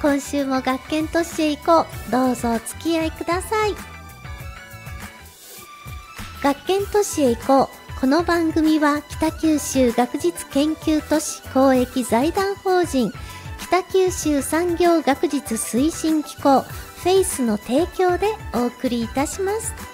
今週も学研都市へ行こう。どうぞお付き合いください。学研都市へ行こう。この番組は北九州学術研究都市公益財団法人北九州産業学術推進機構フェイスの提供でお送りいたします。